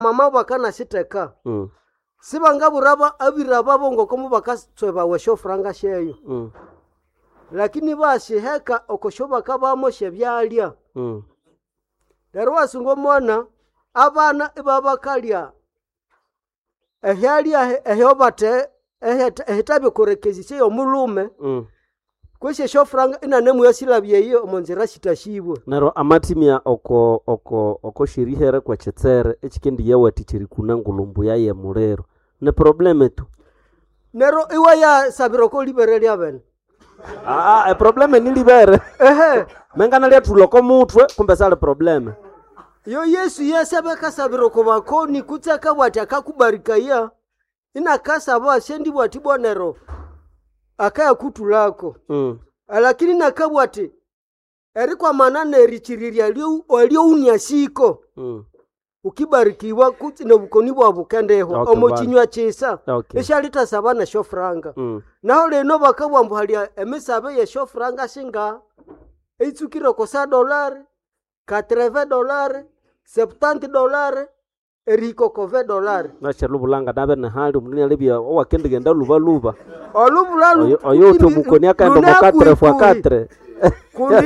mama bakana siteka sibangaburaba abiraba bongo komu bakasweba wesho franga sheyo lakini bashiheka okoshoba kabamo shebyalya Lero wasungo mwana abana ibabakalya ehyalya ehyobate ehitabe korekezise yo mulume kweshe shofranga inanemu yasilabye iyo omonzira shitashibwe naro amatimia oko shirihere kwa chetsere ekikendi yawati chirikuna ngulumbu yaye mulero ne probleme tu nero iwa ya sabiroko libere lyabene probleme ni libere mengana lya tuloko mutwe kumbe sale probleme yo Yesu yesabeka sabiroko bakoni kutsaka bwati akakubarika ya ina kasaba shendi bwati bonero akaya kutulako lakini nakabwati eri kwa manane richiriria lyo unyashiko ukibarikiwa kutsine bukoni bwa bukendeho omochinywa chisa eshalita sabana shofranga naho leno bakabwambu hali emisabe ye shofranga singa itsukiro ko $1 $80 $70 eriko ko $20 nashe lubulanga nabe ne hali munene lebya owakendigenda luba olubulalu oyo to bukoni akaenda mo 4x4 kuri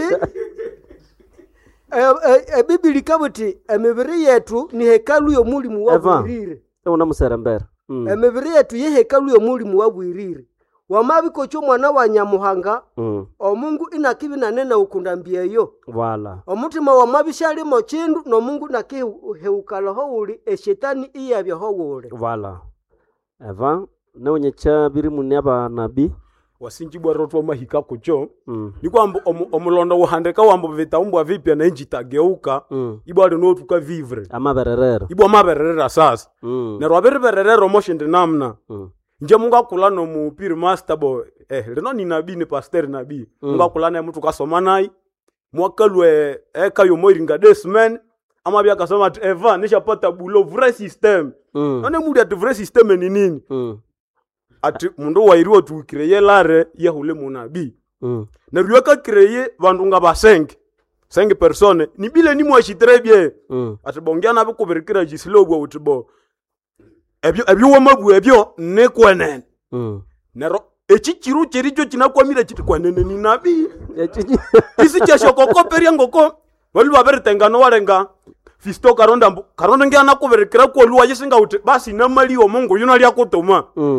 Biblia kabuti emibiri yetu ni hekalu yo mulimu wa bwirire una muserembera emibiri yetu ye hekalu yo mulimu wa bwirire wamabiko cyo mwana wa Nyamuhanga omungu inakibi nanena ukundambyeyo wala omutima wa mabishali mo chindu no mungu nakiheukalo ho uli eshetani iyabya ho wole wala eva neonyecha biri munyaba nabi wasinjibwa rotwa mahika kucho ni kwamba omulondo uhandeka wambo vitaumbwa vipya na inji tageuka ibwali no tuka vivre amabererero ibwa mabererera sasa na rwabererero moshende namna nje mungu akula no mupiri master bo leno ni nabii ni pastor nabii mungu akula na mtu kasoma nai mwakalwe eka yo moiringa desmen ama bya kasoma ati eva nishapata bulo vrai system none muri ati vrai system ni nini ati mundu wairiwo tukireye lare yehule munabii na riweka kireye bandu nga basenge 5 personnes ni bile ni mwashitrebye ati bongya nabo kuberikira jisilobwa utibo ebyo wamabu ebyo ne kwenene nero echichiru chericho chinakwamira chiti kwenene ni nabii isi chashoko peria ngoko wali baberetengano walenga fisto karonda ngana kuberekira ko luwa yisinga uti basi namali o mongo yuna lya kutoma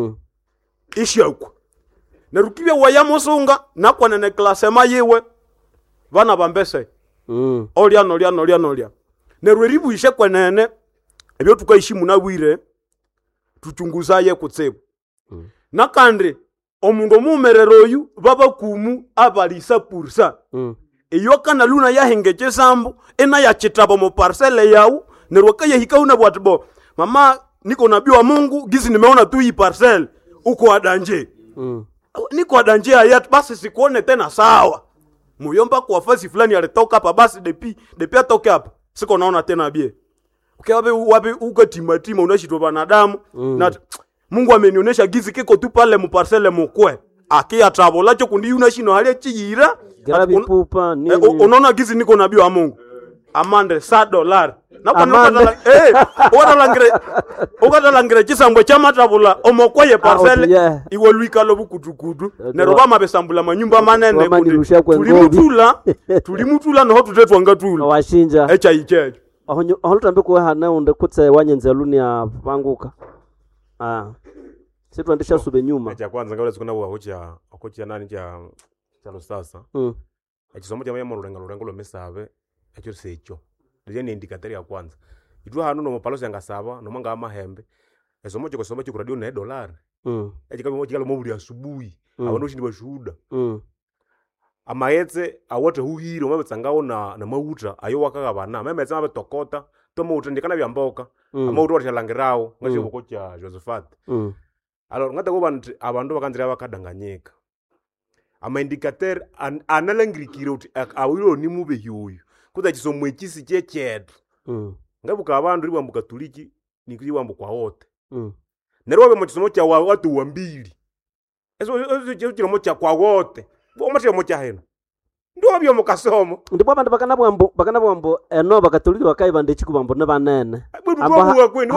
ishakwa nerukibya wayamusunga nakwanene classe mayiwe bana bambese olya nerweribu ishe kwenene ebyo tukayishimu nawire tuchunguzaye kutsibu nakandi omundu mumerero oyu babakumu abalisa pursa iyo kana luna yahengeche sambu ena yachitabo mu parcelle yau nerwaka yahika una bwatbo mama niko nabii wa Mungu gizi nimeona tu hii parcelle uko adanje niko adanje hayat basi sikuone tena sawa muyomba kwa fasi fulani alitoka hapa basi depi atoke hapa siko naona tena bie wabe ukatimatima unashitwa banadamu na Mungu amenionyesha gizi kiko tu pale mu parcelle mukwe akia travel lacho kundi unashino hali chiyira grabi pupa nini unaona gizi niko nabii wa Mungu amande $100 na kwa ukatalangire chisambwe chama travel omokwe parcelle iwe luikalo bukutukutu neroba mabesambula manyumba manene tulimutula no tutetwa ngatula washinja echa ichecho aho tambe ko hana unde kutse wanyenzeluni ya panguka situ andisha sube nyuma cha kwanza ngaweza kuna wahocha nani cha sasa ekisomo cha mayamo rulenga lo mesabe ekyo secho ndiye ni indicator ya kwanza itwa hanu no mapalo yanga saba no manga amahembe esomo cyo ku radio na $1 ekikabe mo kigalo mobuli asubuhi abantu shindi bashuda amayetse awote huhiro mabetsangao na mauta ayo wakaga bana memetse mabetokota tomo utendekana byamboka amauta watalangirao ngaje bokocha Josephat alors ngata ko abantu bakanzira bakadanganyeka ama indicator analangirikira uti awiro ni mube yuyu kuza kisomwe kisi chechetu ngabuka abantu ribambuka tuliki nikuyibambuka wote nerwabe mu kisomo cya watu wambili eso kiro mocha kwa wote bo mati mocha heno ndo byo mukasomo ndipo abandu bakanabwambo eno bakatolika bakaiba ndechikubambo ne banene bwitu twabuwa kwenu